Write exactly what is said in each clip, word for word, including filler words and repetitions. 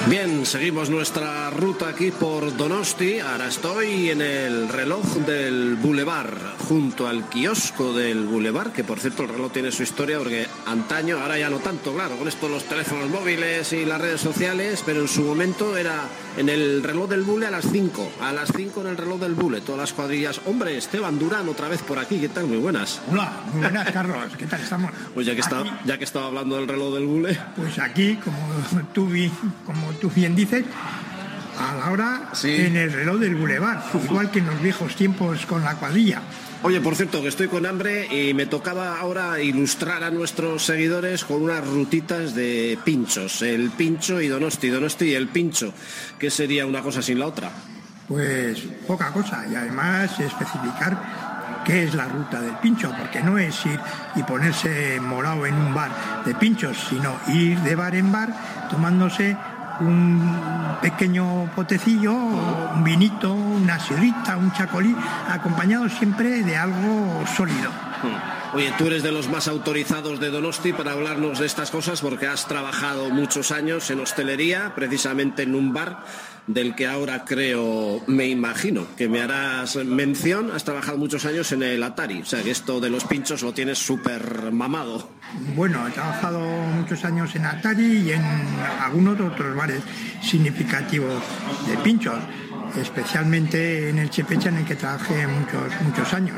Bien, seguimos nuestra ruta aquí por Donosti. Ahora estoy en el reloj del Boulevard, junto al kiosco del Boulevard, que por cierto el reloj tiene su historia, porque antaño, ahora ya no tanto, claro, con esto los teléfonos móviles y las redes sociales, pero en su momento era en el reloj del Bule a las cinco, a las cinco en el reloj del Bule, todas las cuadrillas. Hombre, Esteban Durán otra vez por aquí, ¿qué tal? Muy buenas. Hola, muy buenas, Carlos, ¿qué tal estamos? Pues ya que, está, ya que estaba hablando del reloj del Bule. Pues aquí, como tú, vi, como tú bien dices, a la hora sí. En el reloj del Boulevard, igual que en los viejos tiempos con la cuadrilla. Oye, por cierto, que estoy con hambre y me tocaba ahora ilustrar a nuestros seguidores con unas rutitas de pinchos. El pincho y Donosti, Donosti y el pincho. ¿Qué sería una cosa sin la otra? Pues poca cosa, y además especificar qué es la ruta del pincho, porque no es ir y ponerse morado en un bar de pinchos, sino ir de bar en bar tomándose un pequeño potecillo, un vinito, una sidrita, un chacolí, acompañado siempre de algo sólido. Oye, tú eres de los más autorizados de Donosti para hablarnos de estas cosas, porque has trabajado muchos años en hostelería, precisamente en un bar del que ahora creo, me imagino, que me harás mención. Has trabajado muchos años en el Atari, o sea que esto de los pinchos lo tienes súper mamado. Bueno, he trabajado muchos años en Atari y en algunos otros bares significativos de pinchos, especialmente en el Chepecha, en el que trabajé muchos, muchos años.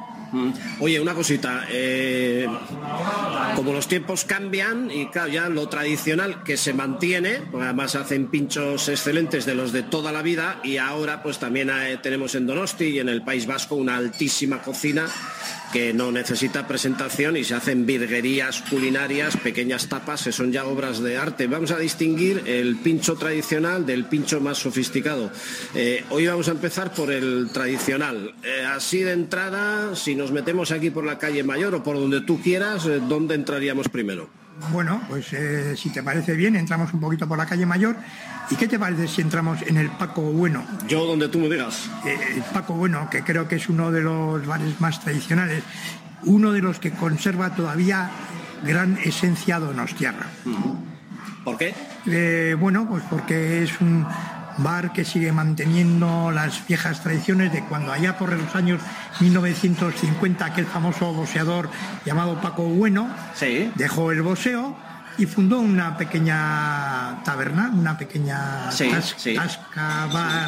Oye, una cosita, eh, como los tiempos cambian y claro, ya lo tradicional que se mantiene, además hacen pinchos excelentes de los de toda la vida, y ahora pues también eh, tenemos en Donosti y en el País Vasco una altísima cocina que no necesita presentación y se hacen virguerías culinarias, pequeñas tapas, que son ya obras de arte. Vamos a distinguir el pincho tradicional del pincho más sofisticado. Eh, hoy vamos a empezar por el tradicional. Eh, así de entrada, si nos metemos aquí por la calle Mayor o por donde tú quieras, eh, ¿dónde entraríamos primero? Bueno, pues eh, si te parece bien, entramos un poquito por la calle Mayor. ¿Y qué te parece si entramos en el Paco Bueno? Yo donde tú me digas. Eh, el Paco Bueno, que creo que es uno de los bares más tradicionales, uno de los que conserva todavía gran esencia donostiarra. ¿Por qué? Eh, bueno, pues porque es un bar que sigue manteniendo las viejas tradiciones de cuando allá por los años mil novecientos cincuenta aquel famoso boxeador llamado Paco Bueno sí. dejó el boxeo y fundó una pequeña taberna, una pequeña sí, tas- sí. tasca, bar.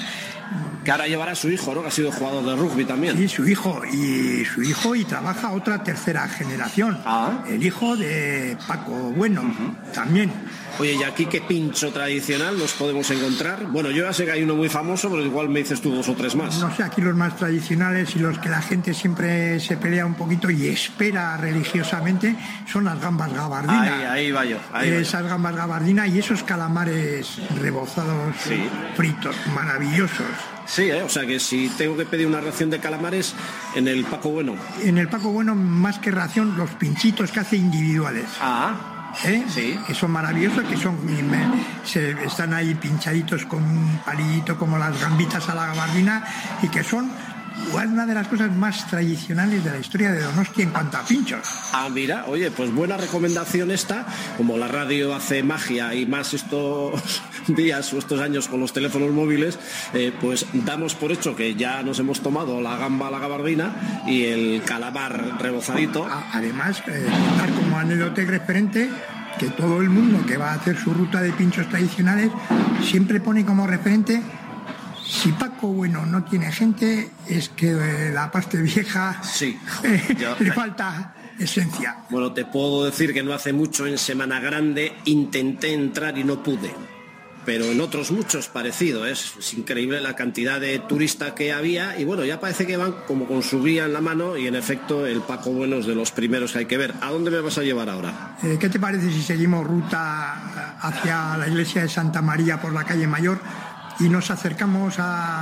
Que ahora llevará a su hijo, ¿no? Que ha sido jugador de rugby también. Sí, su hijo, y su hijo y trabaja otra tercera generación. Ah. El hijo de Paco Bueno, uh-huh. también. Oye, ¿y aquí qué pincho tradicional nos podemos encontrar? Bueno, yo ya sé que hay uno muy famoso, pero igual me dices tú dos o tres más. No sé, aquí los más tradicionales y los que la gente siempre se pelea un poquito y espera religiosamente son las gambas gabardinas. Ahí, ahí va yo. Ahí Esas va yo. gambas gabardinas y esos calamares rebozados, sí. fritos, maravillosos. Sí, ¿eh? O sea que si tengo que pedir una ración de calamares en el Paco Bueno. En el Paco Bueno, más que ración, los pinchitos que hace individuales. Ah. ¿Eh? Sí. Que son maravillosos, que son se, están ahí pinchaditos con un palillito como las gambitas a la gabardina y que son una de las cosas más tradicionales de la historia de Donosti en cuanto a pinchos. Ah, mira, oye, pues buena recomendación esta. Como la radio hace magia y más estos días o estos años con los teléfonos móviles, eh, pues damos por hecho que ya nos hemos tomado la gamba a la gabardina y el calamar rebozadito. Además, eh, dar como anécdota y referente que todo el mundo que va a hacer su ruta de pinchos tradicionales siempre pone como referente: si Paco Bueno no tiene gente, es que eh, la pasta vieja sí, eh, yo... le falta esencia. Bueno, te puedo decir que no hace mucho en Semana Grande intenté entrar y no pude, pero en otros muchos parecido. Es, es increíble la cantidad de turistas que había y bueno, ya parece que van como con su guía en la mano y en efecto el Paco Bueno es de los primeros que hay que ver. ¿A dónde me vas a llevar ahora? Eh, ¿Qué te parece si seguimos ruta hacia la iglesia de Santa María por la calle Mayor y nos acercamos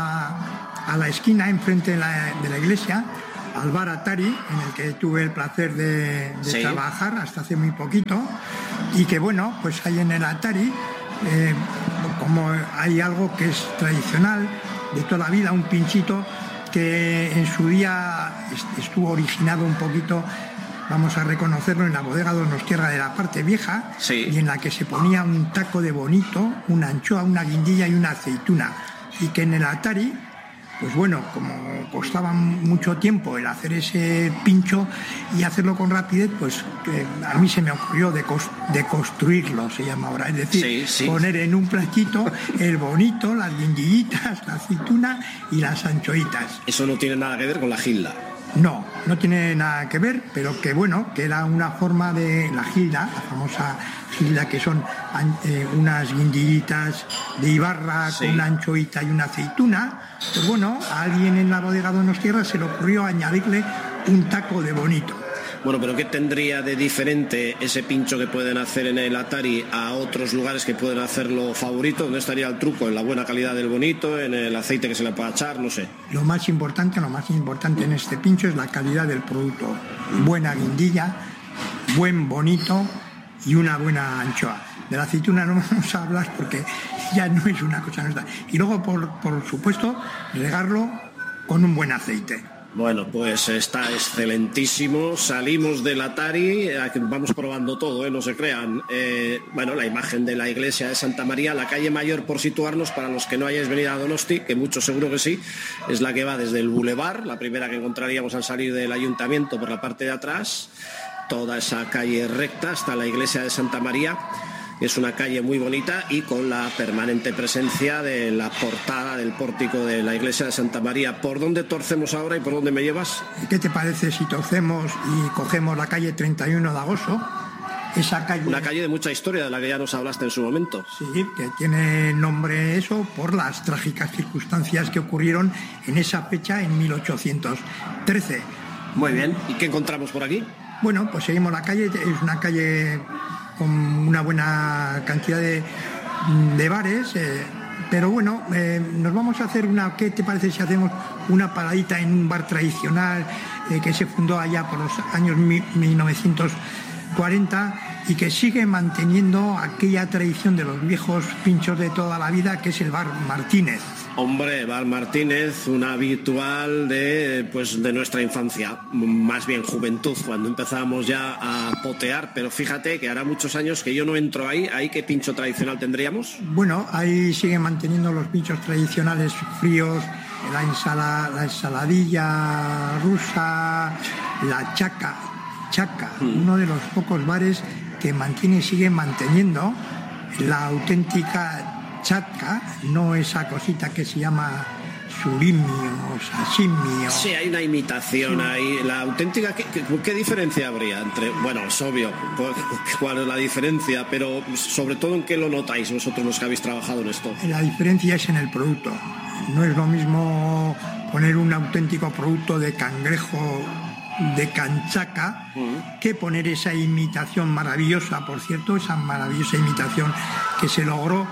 a, a la esquina enfrente de la, de la iglesia, al bar Atari, en el que tuve el placer de, de sí. trabajar hasta hace muy poquito, y que bueno, pues hay en el Atari, eh, como hay algo que es tradicional de toda la vida, un pinchito que en su día estuvo originado un poquito vamos a reconocerlo, en la bodega Donostierra de la parte vieja, sí. y en la que se ponía un taco de bonito, una anchoa, una guindilla y una aceituna. Y que en el Atari, pues bueno, como costaba mucho tiempo el hacer ese pincho y hacerlo con rapidez, pues que a mí se me ocurrió de, cos, de construirlo, se llama ahora. Es decir, sí, sí. poner en un platito el bonito, las guindillitas, la aceituna y las anchoitas. Eso no tiene nada que ver con la gilda. No, no tiene nada que ver, pero que bueno, que era una forma de la gilda, la famosa gilda, que son eh, unas guindillitas de Ibarra, sí, con una anchoita y una aceituna. Pues bueno, a alguien en la bodega Donostierra se le ocurrió añadirle un taco de bonito. Bueno, pero ¿qué tendría de diferente ese pincho que pueden hacer en el Atari a otros lugares que pueden hacerlo favorito? ¿Dónde estaría el truco? ¿En la buena calidad del bonito? ¿En el aceite que se le pueda echar? No sé. Lo más importante, lo más importante en este pincho es la calidad del producto. Buena guindilla, buen bonito y una buena anchoa. De la aceituna no vamos a hablar porque ya no es una cosa nuestra. Y luego, por, por supuesto, regarlo con un buen aceite. Bueno, pues está excelentísimo. Salimos del Atari, vamos probando todo, ¿eh? No se crean. Eh, bueno, la imagen de la iglesia de Santa María, la calle Mayor, por situarnos, para los que no hayáis venido a Donosti, que muchos seguro que sí, es la que va desde el Boulevard, la primera que encontraríamos al salir del ayuntamiento por la parte de atrás, toda esa calle recta hasta la iglesia de Santa María. Es una calle muy bonita y con la permanente presencia de la portada del pórtico de la iglesia de Santa María. ¿Por dónde torcemos ahora y por dónde me llevas? ¿Qué te parece si torcemos y cogemos la calle treinta y uno de agosto? Esa calle... Una calle de mucha historia, de la que ya nos hablaste en su momento. Sí, que tiene nombre eso por las trágicas circunstancias que ocurrieron en esa fecha en mil ochocientos trece. Muy bien. ¿Y qué encontramos por aquí? Bueno, pues seguimos la calle. Es una calle con una buena cantidad de, de bares, eh, pero bueno, eh, nos vamos a hacer una, ¿qué te parece si hacemos una paradita en un bar tradicional eh, que se fundó allá por los años mil novecientos cuarenta y que sigue manteniendo aquella tradición de los viejos pinchos de toda la vida, que es el bar Martínez? Hombre, Bar Martínez, un habitual de, pues, de nuestra infancia, más bien juventud, cuando empezábamos ya a potear, pero fíjate que hará muchos años que yo no entro ahí. ¿Ahí qué pincho tradicional tendríamos? Bueno, ahí siguen manteniendo los pinchos tradicionales fríos, la, ensala, la ensaladilla rusa, la chaca, chaca, mm. uno de los pocos bares que mantiene y sigue manteniendo la auténtica chatka, no esa cosita que se llama surimi o sashimi. O... Sí, hay una imitación sí. ahí. La auténtica, ¿qué, qué, ¿qué diferencia habría entre? Bueno, es obvio cuál es la diferencia, pero sobre todo en qué lo notáis vosotros los que habéis trabajado en esto. La diferencia es en el producto. No es lo mismo poner un auténtico producto de cangrejo de canchaca uh-huh. que poner esa imitación maravillosa, por cierto, esa maravillosa imitación que se logró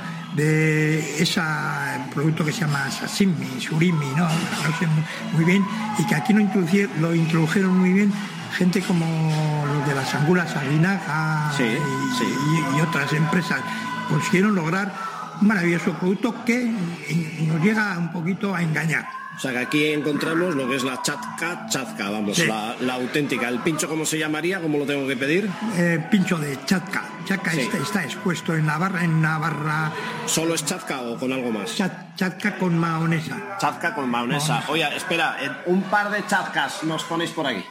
de ese producto que se llama sashimi, surimi, no, no sé muy bien, y que aquí lo introdujeron, lo introdujeron muy bien gente como los de las angulas Aguinaga sí, y, sí. Y, y otras empresas. Consiguieron lograr un maravilloso producto que nos llega un poquito a engañar. O sea que aquí encontramos lo que es la chatka, chatka, vamos, sí. la, la auténtica. ¿El pincho cómo se llamaría? ¿Cómo lo tengo que pedir? Eh, pincho de chatka. Chatka sí. está, está expuesto en la barra, en una barra... ¿Solo es chatka o con algo más? Chat, chatka con mahonesa. Chatka con mahonesa. Oye, espera, un par de chatkas nos ponéis por aquí.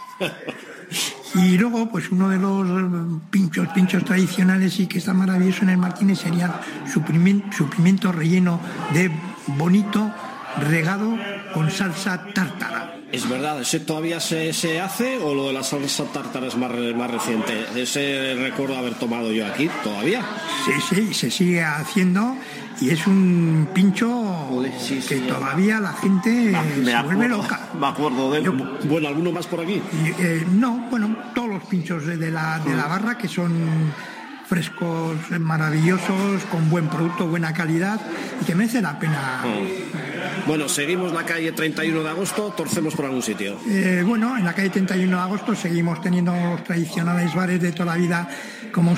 Y luego, pues uno de los pinchos, pinchos tradicionales y que está maravilloso en el Martínez sería su, primen, su pimiento relleno de bonito, regado con salsa tártara. Es verdad, ¿ese todavía se, se hace o lo de la salsa tártara es más, más reciente? Ese recuerdo haber tomado yo aquí todavía. Sí, sí, se sigue haciendo y es un pincho Joder, sí, que sí, todavía la gente me se acuerdo, vuelve loca. Me acuerdo de él. Yo, bueno, ¿alguno más por aquí? Y, eh, no, bueno, todos los pinchos de la, de la barra que son frescos, maravillosos, con buen producto, buena calidad y que merece la pena. Oh. Bueno, seguimos la calle treinta y uno de agosto, torcemos por algún sitio. Eh, bueno, en la calle treinta y uno de agosto seguimos teniendo los tradicionales bares de toda la vida, como